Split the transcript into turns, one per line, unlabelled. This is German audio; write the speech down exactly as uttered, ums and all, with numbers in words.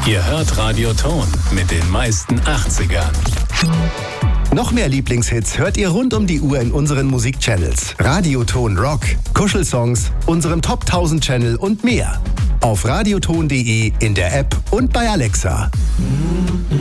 Ihr hört Radio Ton mit den meisten achtzigern.
Noch mehr Lieblingshits hört ihr rund um die Uhr in unseren Musikchannels. Radioton Rock, Kuschelsongs, unserem Top tausend Channel und mehr. Auf radioton punkt de, in der App und bei Alexa.